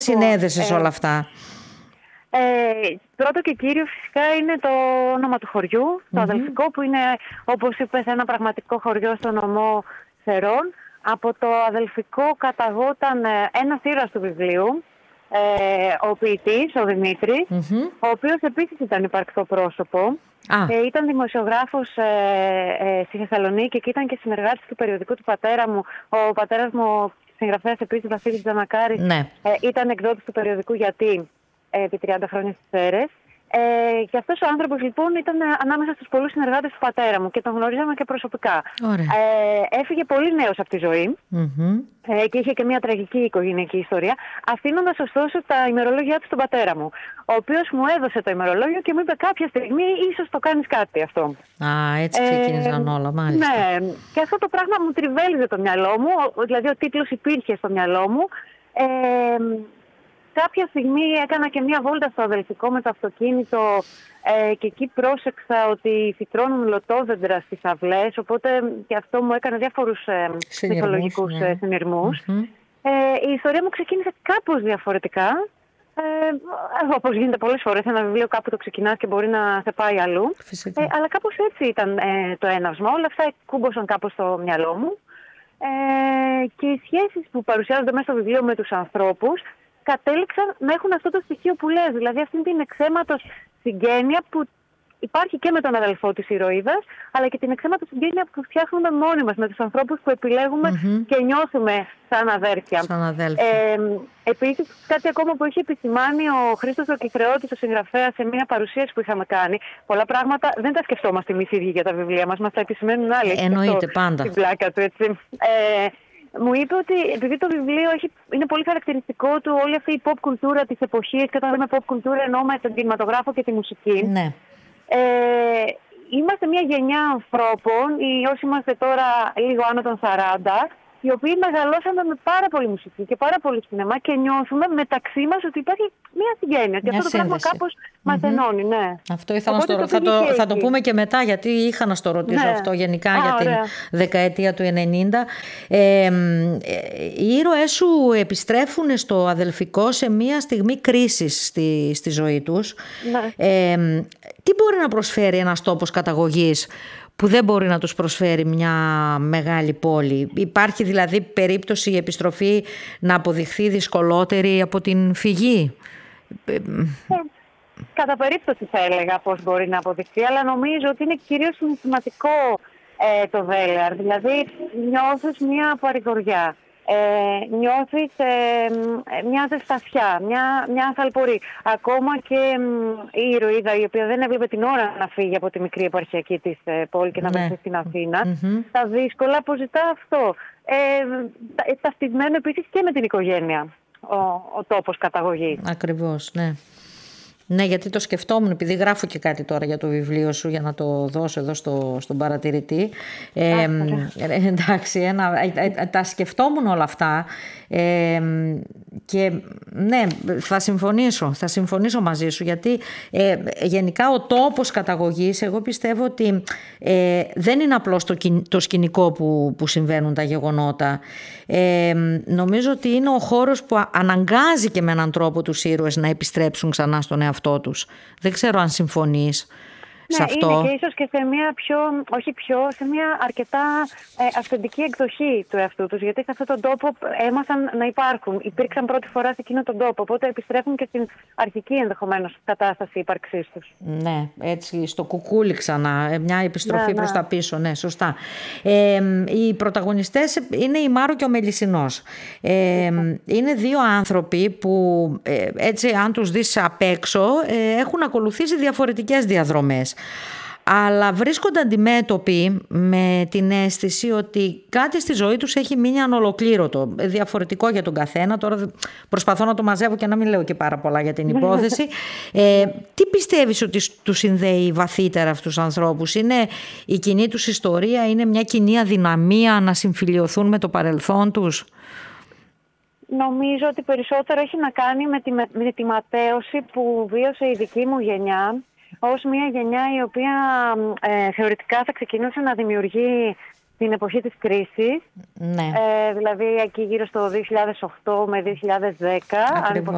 συνέδεσες όλα αυτά? Πρώτο και κύριο φυσικά είναι το όνομα του χωριού, το αδελφικό, που είναι, όπως είπες, ένα πραγματικό χωριό στο νομό Σερών. Από το αδελφικό καταγόταν ένας ήρωας του βιβλίου, ο ποιητής, ο Δημήτρης, ο οποίος επίσης ήταν υπαρκτό πρόσωπο. Ήταν δημοσιογράφος στη Θεσσαλονίκη και ήταν και συνεργάτης του περιοδικού του πατέρα μου. Ο πατέρας μου, συγγραφέας επίσης, Βασίλης Τζανακάρης, ήταν εκδότης του περιοδικού «Γιατί» επί 30 χρόνια στις Σέρρες. Και αυτός ο άνθρωπος λοιπόν ήταν ανάμεσα στους πολλούς συνεργάτες του πατέρα μου και τον γνωρίζαμε και προσωπικά. Έφυγε πολύ νέος από τη ζωή και είχε και μια τραγική οικογενειακή ιστορία, αφήνοντας ωστόσο τα ημερολόγια του στον πατέρα μου, ο οποίος μου έδωσε το ημερολόγιο και μου είπε κάποια στιγμή ίσως το κάνεις κάτι αυτό. Έτσι ξεκίνησαν όλα, μάλιστα. Ναι, και αυτό το πράγμα μου τριβέλιζε το μυαλό μου, δηλαδή ο τίτλος υπήρχε στο μυαλό μου. Κάποια στιγμή έκανα και μία βόλτα στο αδελφικό με το αυτοκίνητο και εκεί πρόσεξα ότι φυτρώνουν λωτόδεντρα στις αυλές, οπότε και αυτό μου έκανε διάφορους μυθολογικούς συνειρμούς. Η ιστορία μου ξεκίνησε κάπως διαφορετικά, όπως γίνεται πολλές φορές, ένα βιβλίο κάπου το ξεκινάς και μπορεί να σε πάει αλλού. Αλλά κάπως έτσι ήταν το έναυσμα. Όλα αυτά κούμποσαν κάπως στο μυαλό μου και οι σχέσεις που παρουσιάζονται μέσα στο βιβλίο με τους ανθρώπους κατέληξαν να έχουν αυτό το στοιχείο που λες, δηλαδή αυτή την εξαίματος συγγένεια που υπάρχει και με τον αδελφό της ηρωίδας, αλλά και την εξαίματος συγγένεια που φτιάχνουμε μόνοι μας με τους ανθρώπους που επιλέγουμε και νιώθουμε σαν αδέρφια. Επίσης, κάτι ακόμα που είχε επισημάνει ο Χρήστος ο Κυθρεώτης, ο συγγραφέας, σε μια παρουσίαση που είχαμε κάνει, πολλά πράγματα δεν τα σκεφτόμαστε εμείς οι ίδιοι για τα βιβλία μας τα επισημαίνουν άλλοι. Εννοείται πάντα. Την πλάκα του, έτσι. Μου είπε ότι επειδή το βιβλίο είναι πολύ χαρακτηριστικό του όλη αυτή η pop κουλτούρα της εποχής, και όταν λέμε pop κουλτούρα εννοούμε τον κινηματογράφο και τη μουσική. Ναι. Είμαστε μια γενιά ανθρώπων, ή όσοι είμαστε τώρα λίγο άνω των 40, οι οποίοι μεγαλώσαμε με πάρα πολύ μουσική και πάρα πολύ σινεμά και νιώθουμε μεταξύ μας ότι υπάρχει μια συγγένεια. Και αυτό το πράγμα κάπως μας ενώνει, ναι. Αυτό ήθελα να στο ρωτήσω. Θα το πούμε και μετά, γιατί είχα να στο ρωτήσω αυτό γενικά για την δεκαετία του 90. Οι ήρωές σου επιστρέφουν στο αδελφικό σε μια στιγμή κρίσης στη ζωή τους. Τι μπορεί να προσφέρει ένας τόπος καταγωγής που δεν μπορεί να τους προσφέρει μια μεγάλη πόλη? Υπάρχει δηλαδή περίπτωση η επιστροφή να αποδειχθεί δυσκολότερη από την φυγή? Κατά περίπτωση θα έλεγα πώς μπορεί να αποδειχθεί, αλλά νομίζω ότι είναι κυρίως συναισθηματικό το Δέλεαρ. Δηλαδή νιώθεις μια παρηγοριά, νιώθεις μια ζεστασιά, μια αθαλπορή. Ακόμα και η ηρωίδα, η οποία δεν έβλεπε την ώρα να φύγει από τη μικρή επαρχιακή της πόλη και να βρεθεί στην Αθήνα, τα δύσκολα αποζητά αυτό. Ταυτισμένο επίσης και με την οικογένεια ο τόπος καταγωγής. Ακριβώς, ναι. Ναι, γιατί το σκεφτόμουν, επειδή γράφω και κάτι τώρα για το βιβλίο σου, για να το δώσω εδώ στον παρατηρητή. Εντάξει, τα σκεφτόμουν όλα αυτά και ναι, θα συμφωνήσω μαζί σου, γιατί γενικά ο τόπος καταγωγής, εγώ πιστεύω ότι δεν είναι απλώς το σκηνικό που συμβαίνουν τα γεγονότα. Νομίζω ότι είναι ο χώρος που αναγκάζει και με έναν τρόπο τους ήρωες να επιστρέψουν ξανά στον εαυτό τους. Δεν ξέρω αν συμφωνείς σε αυτό. Είναι και ίσως και σε μια σε μια αρκετά αυθεντική εκδοχή του εαυτού τους, γιατί σε αυτόν τον τόπο έμαθαν να υπάρχουν. Υπήρξαν πρώτη φορά σε εκείνον τον τόπο, οπότε επιστρέφουν και στην αρχική ενδεχομένως κατάσταση ύπαρξής τους. Ναι, έτσι στο κουκούλι ξανά, μια επιστροφή προς τα πίσω, ναι, σωστά. Οι πρωταγωνιστές είναι η Μάρο και ο Μελισσηνός. Είναι δύο άνθρωποι που έτσι αν τους δεις απ' έξω έχουν ακολουθήσει διαφορετικές διαδρομές, αλλά βρίσκονται αντιμέτωποι με την αίσθηση ότι κάτι στη ζωή τους έχει μείνει ανολοκλήρωτο, διαφορετικό για τον καθένα. Τώρα προσπαθώ να το μαζεύω και να μην λέω και πάρα πολλά για την υπόθεση. Τι πιστεύεις ότι τους συνδέει βαθύτερα αυτούς τους ανθρώπους? Είναι η κοινή τους ιστορία, είναι μια κοινή αδυναμία να συμφιλιωθούν με το παρελθόν τους? Νομίζω ότι περισσότερο έχει να κάνει με τη ματέωση που βίωσε η δική μου γενιά, ως μια γενιά η οποία θεωρητικά θα ξεκινούσε να δημιουργεί την εποχή της κρίσης. Ναι. Δηλαδή εκεί γύρω στο 2008 με 2010, αν